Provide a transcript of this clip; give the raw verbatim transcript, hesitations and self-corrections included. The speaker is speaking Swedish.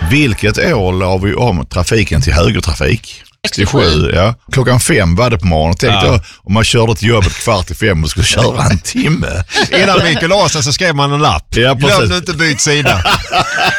Vilket år la vi om trafiken till högertrafik? sextiosju, ja. Klockan fem var det på morgonen. Tänkte ja. jag, om man körde till jobbet kvart i fem och skulle köra en timme. Innan Mikael Åsa så skrev man en lapp. Ja, glöm nu inte byt sida.